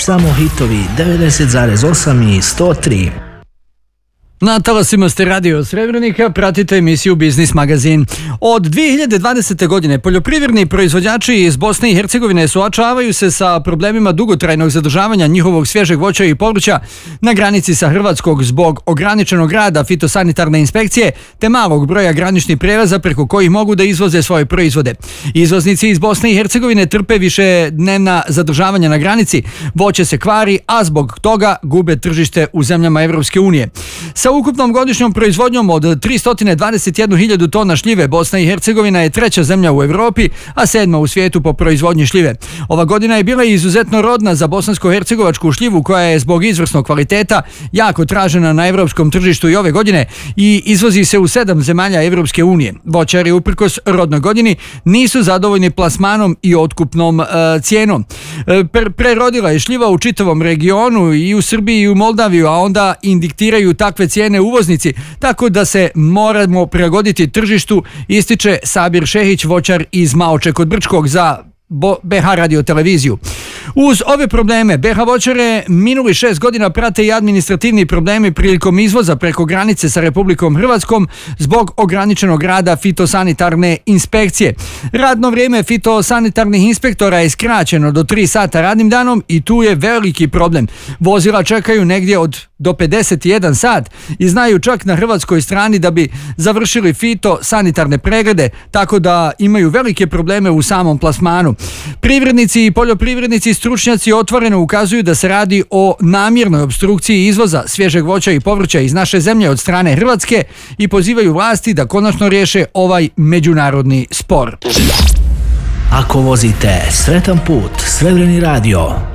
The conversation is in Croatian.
Samo hitovi 90,8 i 103. Na talasima ste Radio Srebrenika, pratite emisiju Biznis magazin. Od 2020. godine poljoprivredni proizvođači iz Bosne i Hercegovine suočavaju se sa problemima dugotrajnog zadržavanja njihovog svježeg voća i povrća na granici sa Hrvatskog zbog ograničenog rada fitosanitarne inspekcije te malog broja graničnih prijelaza preko kojih mogu da izvoze svoje proizvode. Izvoznici iz Bosne i Hercegovine trpe više dnevna zadržavanja na granici, voće se kvari, a zbog toga gube tržište u zemljama Evropske unije. Sa ukupnom godišnjom proizvodnjom od 321.000 tona šljive, Bosna i Hercegovina je treća zemlja u Europi, a sedma u svijetu po proizvodnji šljive. Ova godina je bila izuzetno rodna za bosansko-hercegovačku šljivu koja je zbog izvrsnog kvaliteta jako tražena na europskom tržištu i ove godine i izvozi se u 7 zemalja Evropske unije. Voćari uprkos rodnoj godini nisu zadovoljni plasmanom i otkupnom cijenom. Prerodila je šljiva u čitavom regionu i u Srbiji i u Moldaviju, a onda indiktiraju takve cijene uvoznici, tako da se moramo prilagoditi tržištu, ističe Sabir Šehić, voćar iz Maoče kod Brčkog za BH Radio televiziju. Uz ove probleme, BH voćare minuli 6 godina prate i administrativni problemi prilikom izvoza preko granice sa Republikom Hrvatskom zbog ograničenog rada fitosanitarne inspekcije. Radno vrijeme fitosanitarnih inspektora je skraćeno do 3 sata radnim danom i tu je veliki problem. Vozila čekaju negdje do 51 sat i znaju čak na hrvatskoj strani da bi završili fitosanitarne preglede, tako da imaju velike probleme u samom plasmanu. Privrednici i poljoprivrednici stručnjaci otvoreno ukazuju da se radi o namjernoj opstrukciji izvoza svježeg voća i povrća iz naše zemlje od strane Hrvatske i pozivaju vlasti da konačno riješe ovaj međunarodni spor. Ako vozite, sretan put, Srebreni radio.